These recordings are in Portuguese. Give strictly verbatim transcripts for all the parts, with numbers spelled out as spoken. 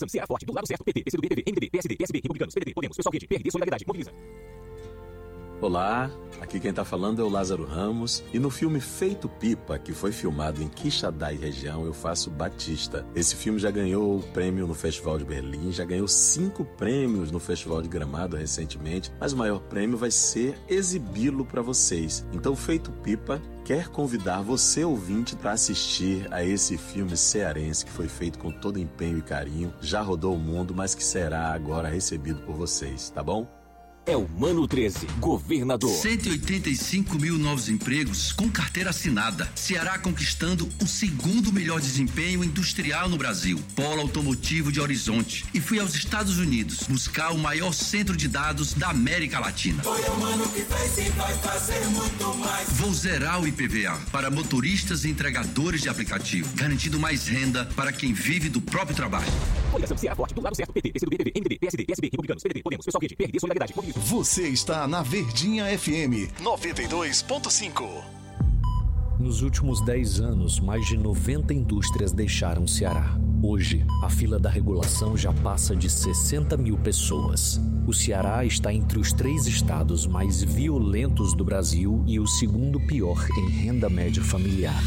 Coligação Ceará Forte, do lado certo, P T, P C do B, P V, M D B, P S D, P S B, Republicanos, P D T, Podemos, Pessoal Rede, P R D, Solidariedade, Mobiliza. Olá, aqui quem tá falando é o Lázaro Ramos e no filme Feito Pipa, que foi filmado em Quixadá e região, eu faço Batista. Esse filme já ganhou o prêmio no Festival de Berlim, já ganhou cinco prêmios no Festival de Gramado recentemente, mas o maior prêmio vai ser exibi-lo para vocês. Então, Feito Pipa quer convidar você, ouvinte, para assistir a esse filme cearense que foi feito com todo empenho e carinho, já rodou o mundo, mas que será agora recebido por vocês, tá bom? É o Mano treze, governador. cento e oitenta e cinco mil novos empregos com carteira assinada. Ceará conquistando o segundo melhor desempenho industrial no Brasil. Polo automotivo de Horizonte. E fui aos Estados Unidos buscar o maior centro de dados da América Latina. Foi o Mano que fez e vai fazer muito mais. Vou zerar o I P V A para motoristas e entregadores de aplicativo, garantindo mais renda para quem vive do próprio trabalho. Coligação Ceará Forte, do lado certo, P T, P C do B, P V, M D B, P S D, P S B, Republicanos, P D T, Podemos, Pessoal Rede, P R D, Solidariedade, Mobiliza. Você está na Verdinha F M noventa e dois ponto cinco. Nos últimos dez anos, mais de noventa indústrias deixaram o Ceará. Hoje, a fila da regulação já passa de sessenta mil pessoas. O Ceará está entre os três estados mais violentos do Brasil e o segundo pior em renda média familiar.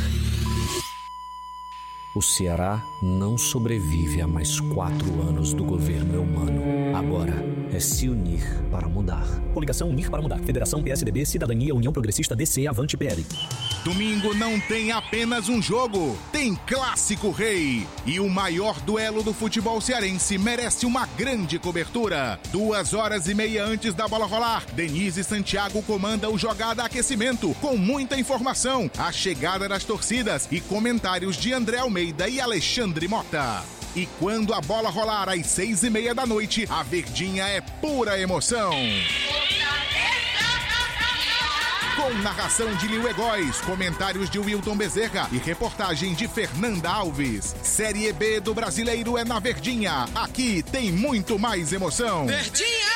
O Ceará não sobrevive a mais quatro anos do governo Eumano. Agora é se unir para mudar. Coligação Unir para Mudar. Federação P S D B, Cidadania, União Progressista, D C, Avante, P L. Domingo não tem apenas um jogo, tem Clássico Rei. E o maior duelo do futebol cearense merece uma grande cobertura. Duas horas e meia antes da bola rolar, Denise Santiago comanda o Jogada Aquecimento, com muita informação, a chegada das torcidas e comentários de André Almeida e Alexandre Mota. E quando a bola rolar às seis e meia da noite, a Verdinha é pura emoção. Com narração de Lil Egóis, comentários de Wilton Bezerra e reportagem de Fernanda Alves. Série B do Brasileiro é na Verdinha. Aqui tem muito mais emoção. Verdinha!